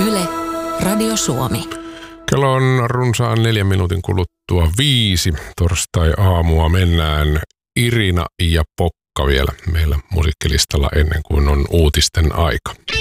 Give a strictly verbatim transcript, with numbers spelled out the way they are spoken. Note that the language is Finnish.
Yle, Radio Suomi. Kello on runsaan neljän minuutin kuluttua viisi. Torstai-aamua mennään. Irina ja Pokka vielä meillä musiikkilistalla ennen kuin on uutisten aika.